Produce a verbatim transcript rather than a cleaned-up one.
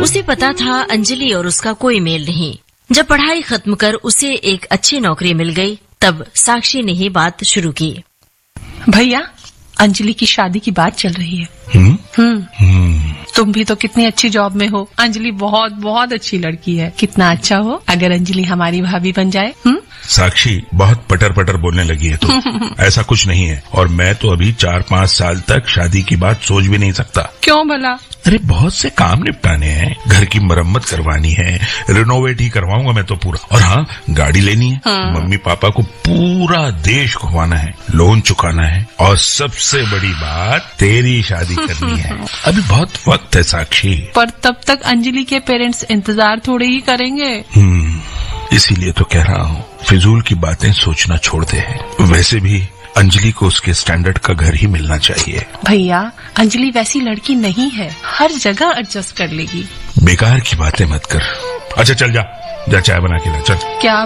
उसे पता था अंजलि और उसका कोई मेल नहीं। जब पढ़ाई खत्म कर उसे एक अच्छी नौकरी मिल गई, तब साक्षी ने ही बात शुरू की। भैया, अंजलि की शादी की बात चल रही है। हम्म हम्म तुम भी तो कितनी अच्छी जॉब में हो। अंजलि बहुत बहुत अच्छी लड़की है। कितना अच्छा हो अगर अंजलि हमारी भाभी बन जाए। हम्म साक्षी, बहुत पटर पटर बोलने लगी है तू। ऐसा कुछ नहीं है, और मैं तो अभी चार पाँच साल तक शादी की बात सोच भी नहीं सकता। क्यों भला? अरे बहुत से काम निपटाने हैं, घर की मरम्मत करवानी है, रिनोवेट ही करवाऊंगा मैं तो पूरा। और हाँ, गाड़ी लेनी है, हाँ। मम्मी पापा को पूरा देश घुमाना है, लोन चुकाना है, और सबसे बड़ी बात तेरी शादी करनी है। अभी बहुत वक्त है साक्षी। पर तब तक अंजलि के पेरेंट्स इंतजार थोड़े ही करेंगे। हम्म इसीलिए तो कह रहा हूँ, फिजूल की बातें सोचना छोड़ दे। वैसे भी अंजलि को उसके स्टैंडर्ड का घर ही मिलना चाहिए। भैया, अंजलि वैसी लड़की नहीं है, हर जगह एडजस्ट कर लेगी। बेकार की बातें मत कर। अच्छा चल जा, जा चाय बना के ला, चल। क्या